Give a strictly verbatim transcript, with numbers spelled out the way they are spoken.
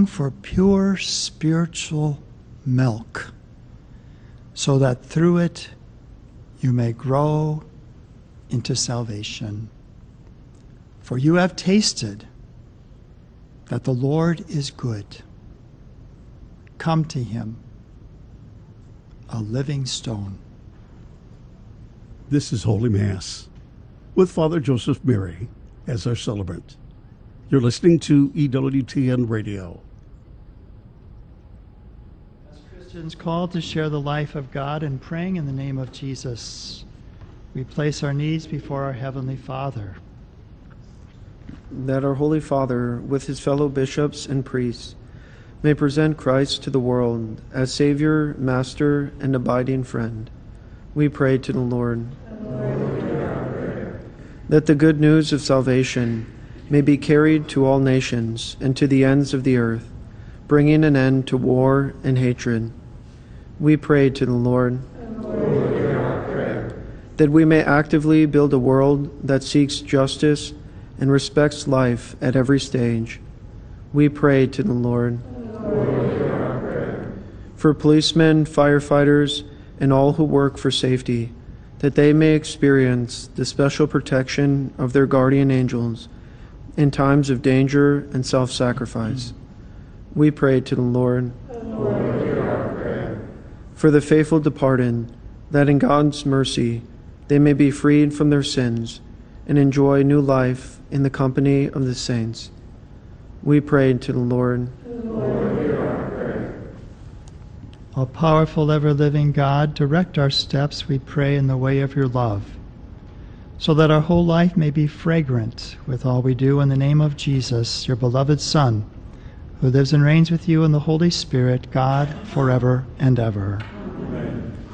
for pure spiritual milk, so that through it you may grow into salvation. For you have tasted that the Lord is good. Come to him, a living stone. This is Holy Mass with Father Joseph Mary as our celebrant. You're listening to E W T N Radio. As Christians called to share the life of God and praying in the name of Jesus, we place our needs before our Heavenly Father. That our Holy Father, with his fellow bishops and priests, may present Christ to the world as Savior, Master, and abiding friend. We pray to the Lord. That the good news of salvation may be carried to all nations and to the ends of the earth, bringing an end to war and hatred. We pray to the Lord. That we may actively build a world that seeks justice and respects life at every stage. We pray to the Lord. For policemen, firefighters, and all who work for safety, that they may experience the special protection of their guardian angels in times of danger and self-sacrifice. We pray to the Lord. For the faithful departed, that in God's mercy they may be freed from their sins and enjoy new life in the company of the saints. We pray to the Lord. O powerful, ever-living God, direct our steps, we pray, in the way of your love, so that our whole life may be fragrant with all we do in the name of Jesus, your beloved Son, who lives and reigns with you in the Holy Spirit, God, forever and ever. Amen.